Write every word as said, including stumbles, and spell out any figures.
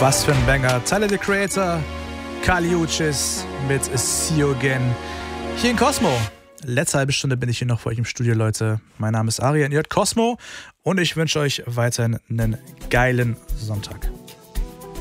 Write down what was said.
Was für ein Banger. Tyler, the Creator, Kali Uchis mit See You Again. Hier in Cosmo. Letzte halbe Stunde bin ich hier noch für euch im Studio, Leute. Mein Name ist Arian, ihr hört Cosmo und ich wünsche euch weiterhin einen geilen Sonntag.